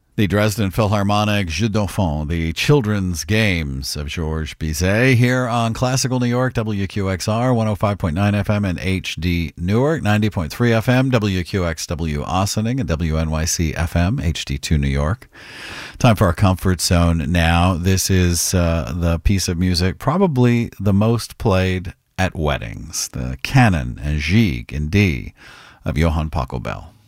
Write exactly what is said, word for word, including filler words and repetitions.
The Dresden Philharmonic Jeux d'Enfants, the children's games of Georges Bizet, here on Classical New York, W Q X R, one oh five point nine F M and H D Newark, ninety point three F M, W Q X W Ossining, and W N Y C F M, H D two New York. Time for our Comfort Zone now. This is uh, the piece of music probably the most played at weddings, the Canon and Gigue in D of Johann Pachelbel.